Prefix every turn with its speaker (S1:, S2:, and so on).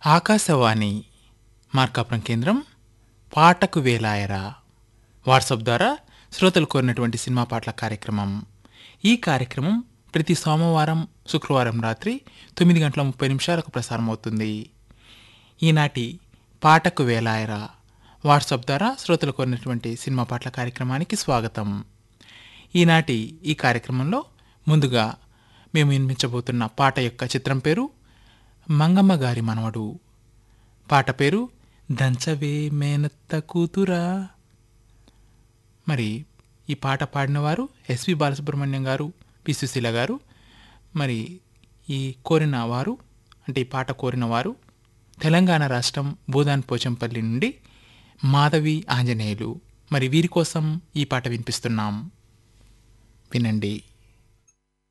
S1: ఆకాశవాణి మార్కాపురం కేంద్రం పాటకు వేలాయరా వాట్సాప్ ద్వారా శ్రోతలు కోరినటువంటి సినిమా పాటల కార్యక్రమం. ఈ కార్యక్రమం ప్రతి సోమవారం శుక్రవారం రాత్రి 9:30 ప్రసారం అవుతుంది. ఈనాటి పాటకు వేలాయరా వాట్సాప్ ద్వారా శ్రోతలు కోరినటువంటి సినిమా పాటల కార్యక్రమానికి స్వాగతం. ఈనాటి ఈ కార్యక్రమంలో ముందుగా మేము వినిపించబోతున్న పాట యొక్క చిత్రం పేరు మంగమ్మ గారి మనవడు. పాట పేరు దంచవే మేనత్త కూతురా. మరి ఈ పాట పాడినవారు ఎస్వి బాలసుబ్రహ్మణ్యం గారు, పి సుశీల గారు. మరి ఈ కోరిన వారు అంటే ఈ పాట కోరిన వారు తెలంగాణ రాష్ట్రం భూదాన్ పోచంపల్లి నుండి మాధవి ఆంజనేయులు. మరి వీరి కోసం ఈ పాట వినిపిస్తున్నాం, వినండి.